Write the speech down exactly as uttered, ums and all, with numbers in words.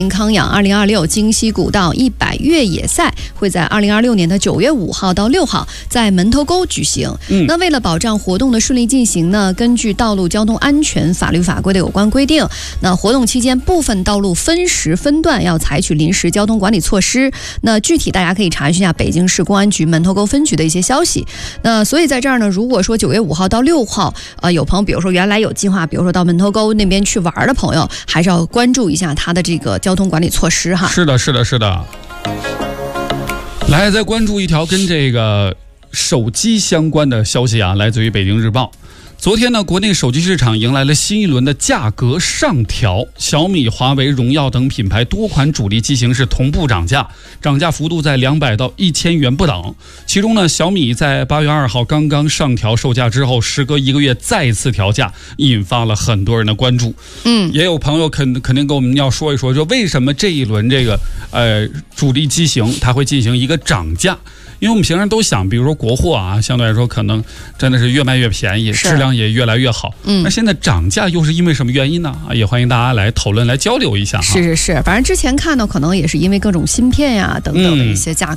康养二零二六京西古道一百越野赛会在二零二六年的九月五号到六号在门头沟举行。嗯，那为了保障活动的顺利进行呢，根据道路交通安全法律法规的有关规定，那活动期间部分道路分时分段要采取临时交通管理措施。那具体大家可以查询一下北京市公安局门头沟分局的一些消息。那所以在这儿呢，如果说九月五号到六号，呃，有朋友比如说原来有计划，比如说到门头沟那边去玩的朋友，还是要关注一下他的这个交通管理措施哈。 是的，是的，是的。来，再关注一条跟这个手机相关的消息啊，来自于北京日报。昨天呢，国内手机市场迎来了新一轮的价格上调，小米、华为、荣耀等品牌多款主力机型是同步涨价，涨价幅度在两百到一千元不等。其中呢，小米在八月二号刚刚上调售价之后，时隔一个月再次调价，引发了很多人的关注。嗯，也有朋友肯肯定跟我们要说一说，说为什么这一轮这个呃主力机型它会进行一个涨价。因为我们平常都想，比如说国货啊，相对来说可能真的是越卖越便宜，质量也越来越好。嗯，那现在涨价又是因为什么原因呢？啊，也欢迎大家来讨论、来交流一下哈。 是是是，反正之前看到可能也是因为各种芯片呀、等等的一些价格。